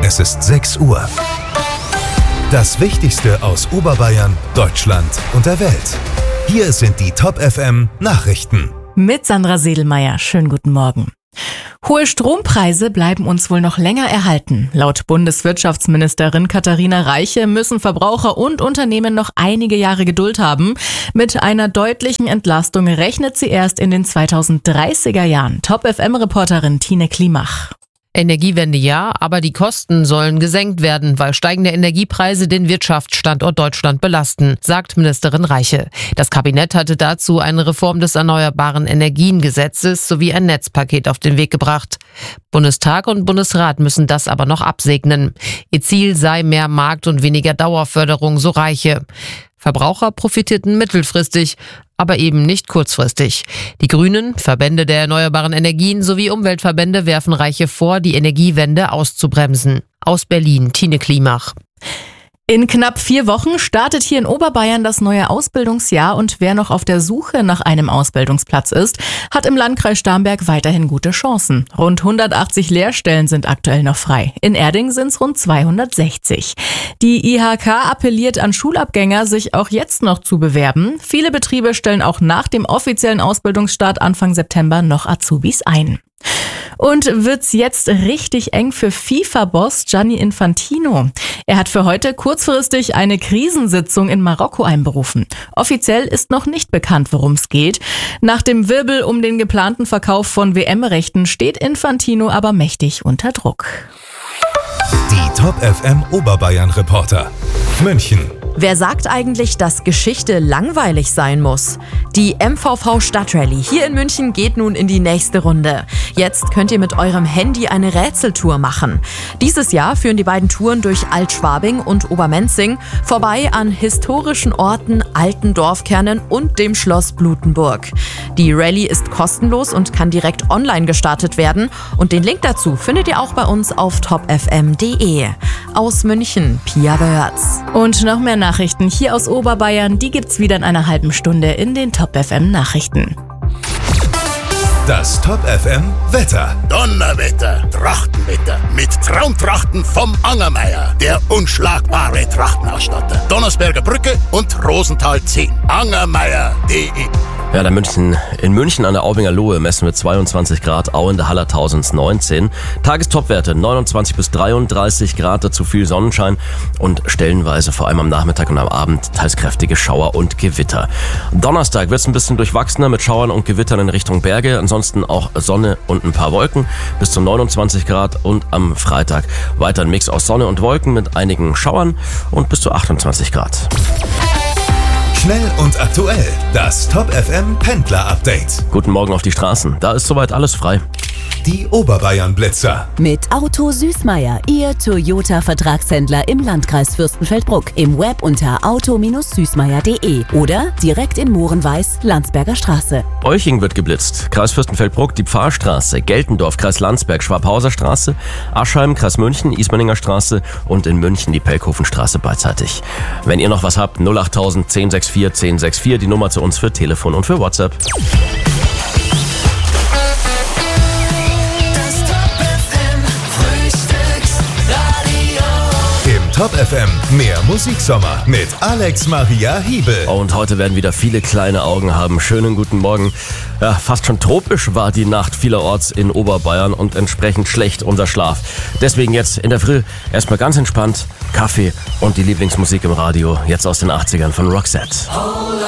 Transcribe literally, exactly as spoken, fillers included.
Es ist sechs Uhr. Das Wichtigste aus Oberbayern, Deutschland und der Welt. Hier sind die Top F M Nachrichten. Mit Sandra Sedelmeier. Schönen guten Morgen. Hohe Strompreise bleiben uns wohl noch länger erhalten. Laut Bundeswirtschaftsministerin Katharina Reiche müssen Verbraucher und Unternehmen noch einige Jahre Geduld haben. Mit einer deutlichen Entlastung rechnet sie erst in den zweitausenddreißiger Jahren. Top F M-Reporterin Tine Klimach. Energiewende ja, aber die Kosten sollen gesenkt werden, weil steigende Energiepreise den Wirtschaftsstandort Deutschland belasten, sagt Ministerin Reiche. Das Kabinett hatte dazu eine Reform des Erneuerbaren Energiengesetzes sowie ein Netzpaket auf den Weg gebracht. Bundestag und Bundesrat müssen das aber noch absegnen. Ihr Ziel sei mehr Markt und weniger Dauerförderung, so Reiche. Verbraucher profitierten mittelfristig, aber eben nicht kurzfristig. Die Grünen, Verbände der erneuerbaren Energien sowie Umweltverbände werfen Reiche vor, die Energiewende auszubremsen. Aus Berlin, Tine Klimach. In knapp vier Wochen startet hier in Oberbayern das neue Ausbildungsjahr und wer noch auf der Suche nach einem Ausbildungsplatz ist, hat im Landkreis Starnberg weiterhin gute Chancen. Rund hundertachtzig Lehrstellen sind aktuell noch frei. In Erding sind es rund zweihundertsechzig. Die I H K appelliert an Schulabgänger, sich auch jetzt noch zu bewerben. Viele Betriebe stellen auch nach dem offiziellen Ausbildungsstart Anfang September noch Azubis ein. Und wird's jetzt richtig eng für FIFA-Boss Gianni Infantino. Er hat für heute kurzfristig eine Krisensitzung in Marokko einberufen. Offiziell ist noch nicht bekannt, worum es geht. Nach dem Wirbel um den geplanten Verkauf von W M-Rechten steht Infantino aber mächtig unter Druck. Die Top F M Oberbayern-Reporter. München. Wer sagt eigentlich, dass Geschichte langweilig sein muss? Die M V V Stadtrallye hier in München geht nun in die nächste Runde. Jetzt könnt ihr mit eurem Handy eine Rätseltour machen. Dieses Jahr führen die beiden Touren durch Altschwabing und Obermenzing, vorbei an historischen Orten, alten Dorfkernen und dem Schloss Blutenburg. Die Rallye ist kostenlos und kann direkt online gestartet werden. Und den Link dazu findet ihr auch bei uns auf top f m punkt d e. Aus München, Pia Wörz. Und noch mehr Nachrichten hier aus Oberbayern, die gibt's wieder in einer halben Stunde in den Top F M Nachrichten. Das Top F M Wetter. Donnerwetter, Trachtenwetter mit Traumtrachten vom Angermeier, der unschlagbare Trachtenausstatter. Donnersberger Brücke und Rosenthal zehn. Angermeier punkt d e. Ja, in München, in München an der Aubinger Lohe messen wir zweiundzwanzig Grad, Au in der Hallertausends neunzehn. Tagestopwerte neunundzwanzig bis dreiunddreißig Grad, dazu viel Sonnenschein und stellenweise vor allem am Nachmittag und am Abend teils kräftige Schauer und Gewitter. Donnerstag wird es ein bisschen durchwachsener mit Schauern und Gewittern in Richtung Berge, ansonsten auch Sonne und ein paar Wolken bis zu neunundzwanzig Grad und am Freitag weiter ein Mix aus Sonne und Wolken mit einigen Schauern und bis zu achtundzwanzig Grad. Schnell und aktuell, das Top F M Pendler Update. Guten Morgen auf die Straßen, da ist soweit alles frei. Die Oberbayern Blitzer. Mit Auto Süßmeier, Ihr Toyota-Vertragshändler im Landkreis Fürstenfeldbruck. Im Web unter auto süßmeier punkt d e oder direkt in Mohrenweiß, Landsberger Straße. Olching wird geblitzt. Kreis Fürstenfeldbruck, die Pfarrstraße. Geltendorf, Kreis Landsberg, Schwabhauser Straße. Aschheim, Kreis München, Ismaninger Straße und in München die Pelkhofenstraße beidseitig. Wenn ihr noch was habt, null achttausend, zehn sechs vier, zehn sechs vier, die Nummer zu uns für Telefon und für WhatsApp. Top F M, mehr Musiksommer mit Alex Maria Hiebel. Und heute werden wieder viele kleine Augen haben. Schönen guten Morgen. Ja, fast schon tropisch war die Nacht vielerorts in Oberbayern und entsprechend schlecht unser Schlaf. Deswegen jetzt in der Früh erstmal ganz entspannt Kaffee und die Lieblingsmusik im Radio. Jetzt aus den achtzigern von Roxette.